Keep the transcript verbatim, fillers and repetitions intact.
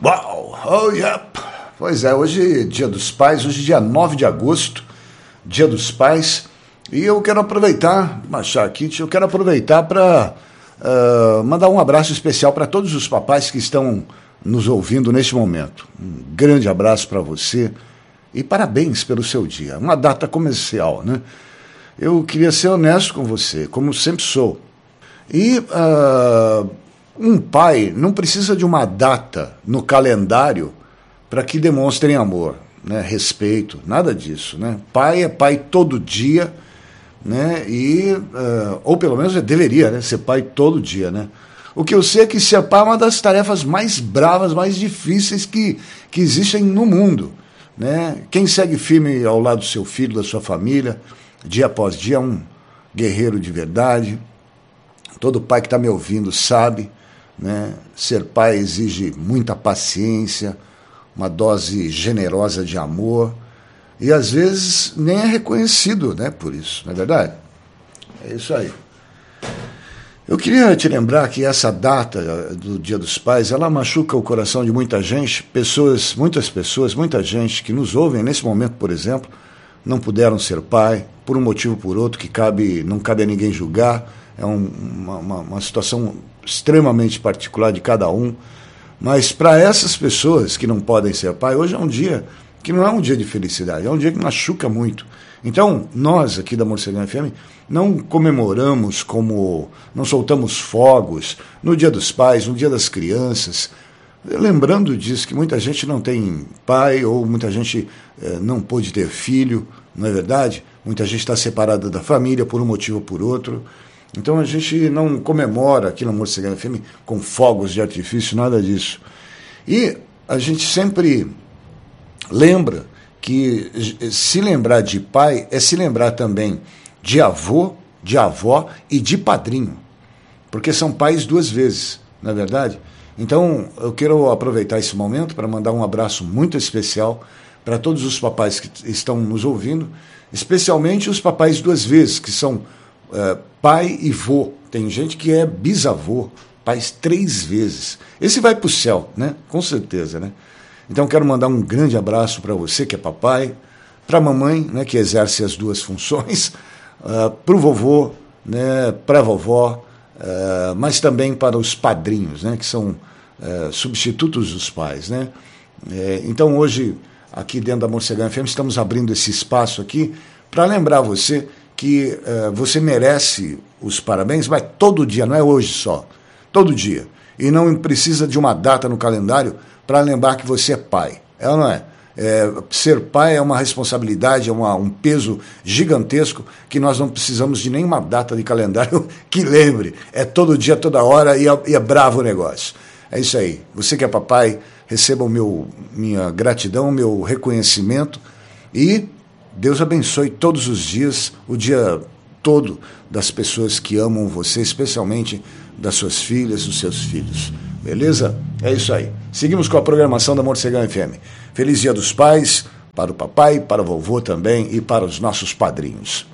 Uau! Oh, yeah. Pois é, hoje é dia dos pais, hoje é dia nove de agosto, dia dos pais, e eu quero aproveitar, baixar aqui, eu quero aproveitar para uh, mandar um abraço especial para todos os papais que estão nos ouvindo neste momento. Um grande abraço para você e parabéns pelo seu dia, uma data comercial, né? Eu queria ser honesto com você, como sempre sou. E uh, um pai não precisa de uma data no calendário para que demonstrem amor, né, respeito, nada disso, né? Pai é pai todo dia, né? E, uh, ou pelo menos deveria, né, ser pai todo dia, né? O que eu sei é que ser pai é uma das tarefas mais bravas, mais difíceis que, que existem no mundo, né? Quem segue firme ao lado do seu filho, da sua família, dia após dia, é um guerreiro de verdade. Todo pai que está me ouvindo sabe, né? Ser pai exige muita paciência, uma dose generosa de amor, e às vezes nem é reconhecido, né, por isso, não é verdade? É isso aí. Eu queria te lembrar que essa data do Dia dos Pais, ela machuca o coração de muita gente, pessoas, muitas pessoas, muita gente que nos ouvem nesse momento, por exemplo, não puderam ser pai, por um motivo ou por outro, que cabe, não cabe a ninguém julgar, é um, uma, uma, uma situação extremamente particular de cada um, mas para essas pessoas que não podem ser pai, hoje é um dia que não é um dia de felicidade, é um dia que machuca muito. Então, nós aqui da Morcegão F M não comemoramos como, não soltamos fogos no Dia dos Pais, no Dia das Crianças, lembrando disso, que muita gente não tem pai, ou muita gente eh, não pôde ter filho, não é verdade? Muita gente está separada da família por um motivo ou por outro. Então a gente não comemora aqui na Morcegão F M com fogos de artifício, nada disso. E a gente sempre lembra que se lembrar de pai é se lembrar também de avô, de avó e de padrinho, porque são pais duas vezes, não é verdade? Então eu quero aproveitar esse momento para mandar um abraço muito especial para todos os papais que estão nos ouvindo, especialmente os papais duas vezes, que são Uh, pai e vô. Tem gente que é bisavô, pais três vezes. Esse vai para o céu, né? Com certeza, né? Então quero mandar um grande abraço para você que é papai, para a mamãe, né, que exerce as duas funções, uh, para o vovô, né, para a vovó, uh, mas também para os padrinhos, né, que são uh, substitutos dos pais, né? É, então hoje, aqui dentro da Morcegão F M, estamos abrindo esse espaço aqui para lembrar você que uh, você merece os parabéns, mas todo dia, não é hoje só, todo dia. E não precisa de uma data no calendário para lembrar que você é pai, é ou não é? É, ser pai é uma responsabilidade, é uma, um peso gigantesco que nós não precisamos de nenhuma data de calendário que lembre. É todo dia, toda hora, e é, e é bravo o negócio. É isso aí. Você que é papai, receba o meu, minha gratidão, meu reconhecimento, e Deus abençoe todos os dias, o dia todo, das pessoas que amam você, especialmente das suas filhas, dos seus filhos. Beleza? É isso aí. Seguimos com a programação da Morcegão F M. Feliz Dia dos Pais, para o papai, para o vovô também e para os nossos padrinhos.